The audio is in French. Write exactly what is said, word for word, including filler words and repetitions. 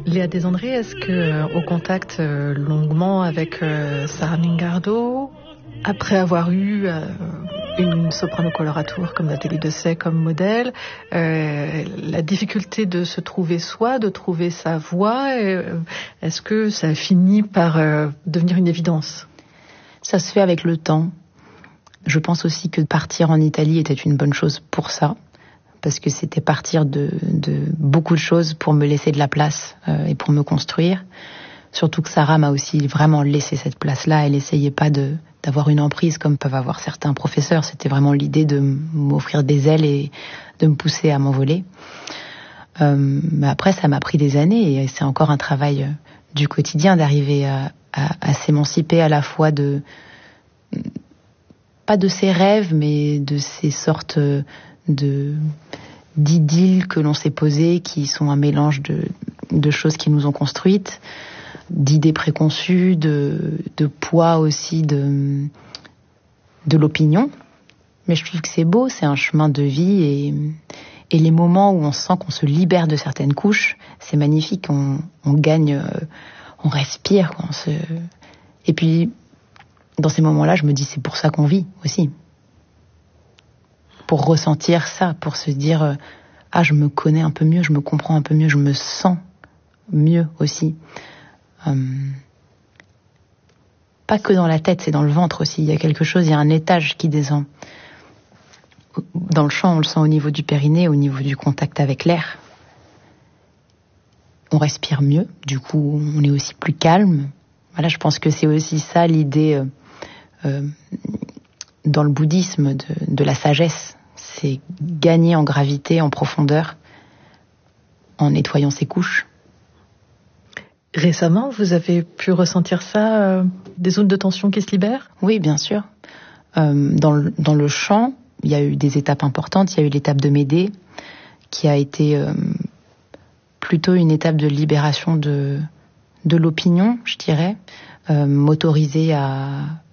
Léa Desandré, est-ce que euh, au contact euh, longuement avec euh, Sarah Mingardo, après avoir eu euh, une soprano coloratour comme Nathalie Dessay comme modèle, euh, la difficulté de se trouver soi, de trouver sa voix, euh, est-ce que ça finit par euh, devenir une évidence ? Ça se fait avec le temps. Je pense aussi que partir en Italie était une bonne chose pour ça, parce que c'était partir de, de beaucoup de choses pour me laisser de la place euh, et pour me construire. Surtout que Sarah m'a aussi vraiment laissé cette place-là. Elle essayait pas de, d'avoir une emprise comme peuvent avoir certains professeurs. C'était vraiment l'idée de m'offrir des ailes et de me pousser à m'envoler. Euh, mais après, ça m'a pris des années et c'est encore un travail du quotidien d'arriver à, à, à s'émanciper à la fois de... pas de ses rêves, mais de ces sortes de d'idylles que l'on s'est posées, qui sont un mélange de, de choses qui nous ont construites, d'idées préconçues, de, de poids aussi de, de l'opinion. Mais je trouve que c'est beau, c'est un chemin de vie et, et les moments où on sent qu'on se libère de certaines couches, c'est magnifique, on, on gagne, on respire, on se... Et puis, dans ces moments-là, je me dis, c'est pour ça qu'on vit aussi. Pour ressentir ça, pour se dire, euh, ah, je me connais un peu mieux, je me comprends un peu mieux, je me sens mieux aussi. Euh, pas que dans la tête, c'est dans le ventre aussi. Il y a quelque chose, il y a un étage qui descend. Dans le chant, on le sent au niveau du périnée, au niveau du contact avec l'air. On respire mieux, du coup, on est aussi plus calme. Voilà, je pense que c'est aussi ça l'idée... Euh, Euh, dans le bouddhisme de, de la sagesse, c'est gagner en gravité, en profondeur, en nettoyant ses couches. Récemment, vous avez pu ressentir ça, euh, des zones de tension qui se libèrent ? Oui, bien sûr. Euh, dans, le, dans le chant, il y a eu des étapes importantes. Il y a eu l'étape de Médée, qui a été euh, plutôt une étape de libération de, de l'opinion, je dirais, euh, m'autoriser à